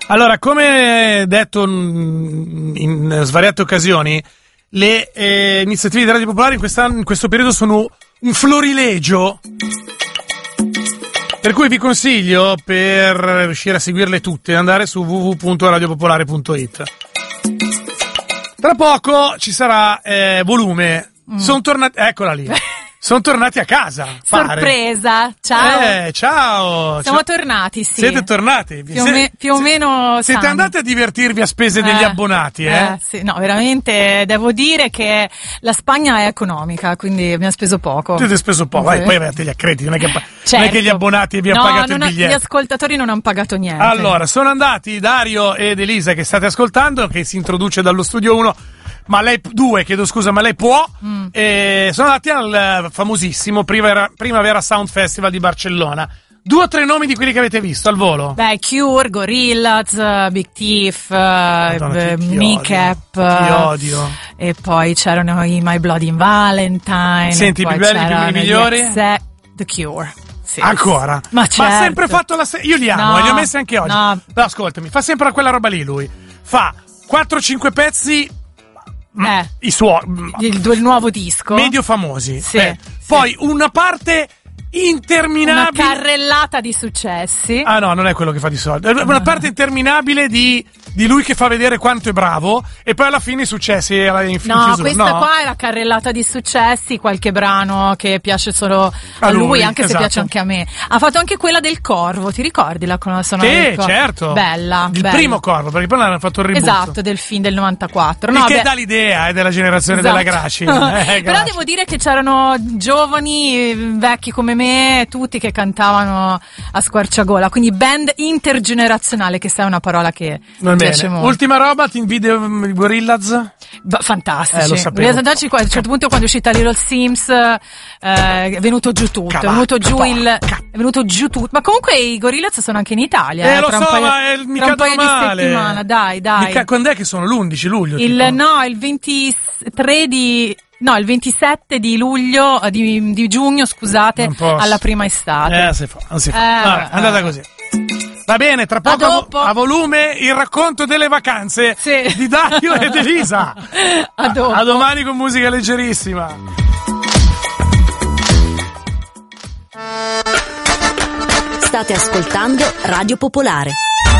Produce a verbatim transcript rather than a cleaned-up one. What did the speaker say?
Allora, come detto in, in svariate occasioni, le eh, iniziative di Radio Popolare in, quest'anno, in questo periodo sono un florilegio, per cui vi consiglio, per riuscire a seguirle tutte, andare su w w w punto radio popolare punto i t. Tra poco ci sarà eh, volume. Mm. Sono tornati, eccola lì. Sono tornati a casa. Sorpresa, ciao. Eh, ciao. Siamo ciao. tornati, sì. Siete tornati? Più, o, me- più o meno. Siete sani. andati a divertirvi a spese degli eh, abbonati, eh? eh? Sì, no, veramente devo dire che la Spagna è economica, quindi abbiamo speso poco. Avete speso poco, sì. Vai, poi avete gli accrediti, non è che, certo. non è che gli abbonati vi hanno no, pagato non il ha, biglietto. Gli ascoltatori non hanno pagato niente. Allora, sono andati Dario ed Elisa che state ascoltando, che si introduce dallo studio uno, ma lei due, chiedo scusa, ma lei può. Mm. E sono andati al famosissimo Primavera, Primavera Sound Festival di Barcellona. Due o tre nomi di quelli che avete visto al volo? Beh, Cure, Gorillaz, Big Thief, Madonna, ti, ti Kneecap. Ti odio. E poi c'erano i My Bloody Valentine. Senti, i più belli, i più migliori? Ex- The Cure. Sì. Ancora? Ma certo. Ma ha sempre fatto la se- io li amo, no, li ho messi anche oggi. No. No, ascoltami, fa sempre quella roba lì lui. Fa quattro cinque pezzi. Eh, I suoi il, il nuovo disco medio famosi, sì, eh. sì. Poi una parte interminabile, una carrellata di successi. Ah no, non è quello che fa di solito. Una parte interminabile di, di lui che fa vedere quanto è bravo e poi alla fine i successi alla in fin No, chiusura. questa no? qua è la carrellata di successi, qualche brano che piace solo a, a lui, lui, anche esatto. se piace anche a me. Ha fatto anche quella del Corvo, ti ricordi la colonna sonora sì, del Corvo? certo. Bella, il bella. primo Corvo, perché poi l'hanno fatto il reboot. Esatto, del film del novantaquattro. No, no, che beh... dà l'idea, è della generazione esatto. della Graci. Eh, Però devo dire che c'erano giovani, vecchi come me, tutti che cantavano a squarciagola, quindi band intergenerazionale, che sta è una parola che mi piace molto. Ultima roba, ti video Gorillaz? Ba- fantastici. Eh, lo sapevo. A un certo punto, quando è uscita Little Sims, eh, è venuto giù tutto, Cavacca, è venuto giù porca. il è venuto giù tutto. Ma comunque i Gorillaz sono anche in Italia, Eh, eh, lo tra so, un paio, ma è, mi tra un paio cadono di male. settimane, dai, dai. Mica, quando è che sono? l'undici luglio? Il tipo? no, il ventitré di No, il ventisette di luglio, di, di giugno, scusate, alla prima estate. Eh, si fa, non si fa. Eh, Vabbè, è andata eh. così. Va bene, tra poco a, dopo. a volume il racconto delle vacanze sì. di Dario ed Elisa. A, dopo. a domani con musica leggerissima. State ascoltando Radio Popolare.